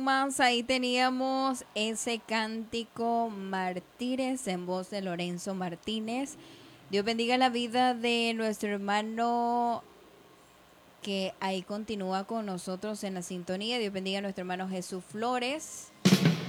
Más ahí teníamos ese cántico Martínez en voz de Lorenzo Martínez. Dios bendiga la vida de nuestro hermano que ahí continúa con nosotros en la sintonía. Dios bendiga a nuestro hermano Jesús Flores.